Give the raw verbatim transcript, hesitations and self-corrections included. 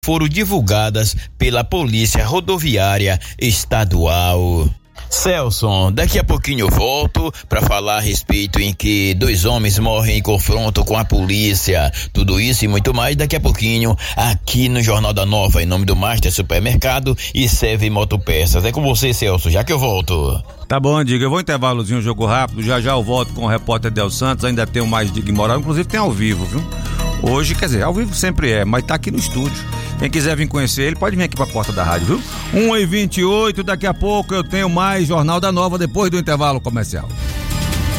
foram divulgadas pela Polícia Rodoviária Estadual. Celson, daqui a pouquinho eu volto para falar a respeito em que dois homens morrem em confronto com a polícia. Tudo isso e muito mais daqui a pouquinho aqui no Jornal da Nova, em nome do Master Supermercado e Serve Motopeças. É com você, Celso, já que eu volto. Tá bom, Diga, eu vou intervalozinho, um jogo rápido, já já eu volto com o repórter Del Santos, ainda tem o Mais Diga Moral, inclusive tem ao vivo, viu? Hoje, quer dizer, ao vivo sempre é, mas tá aqui no estúdio. Quem quiser vir conhecer ele, pode vir aqui pra porta da rádio, viu? um e vinte e oito, daqui a pouco eu tenho mais Jornal da Nova depois do intervalo comercial.